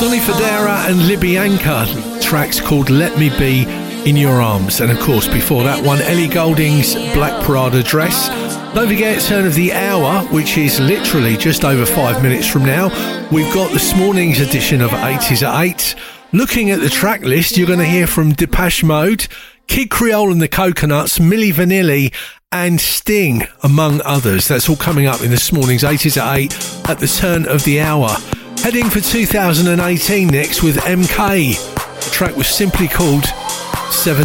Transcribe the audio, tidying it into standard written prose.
Sonny Fodera and Libyanka, tracks called Let Me Be in Your Arms. And of course, before that one, Ellie Goulding's Black Prada Dress. Don't forget, turn of the hour, which is literally just over 5 minutes from now. We've got this morning's edition of 80s at 8. Looking at the track list, you're going to hear from Depeche Mode, Kid Creole and the Coconuts, Milli Vanilli and Sting, among others. That's all coming up in this morning's 80s at 8 at the turn of the hour. Heading for 2018 next with MK. The track was simply called 7